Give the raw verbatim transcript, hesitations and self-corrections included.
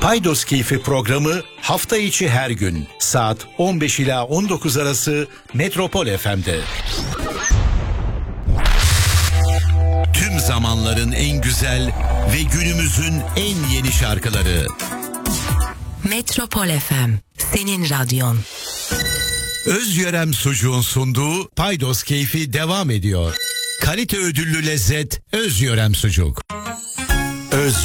Paydos Keyfi programı hafta içi her gün saat on beş ila on dokuz arası Metropol F M'de. Tüm zamanların en güzel ve günümüzün en yeni şarkıları. Metropol F M, senin radyon. Özyörem Sucuğun sunduğu Paydos Keyfi devam ediyor. Kalite ödüllü lezzet Özyörem Sucuk. Öz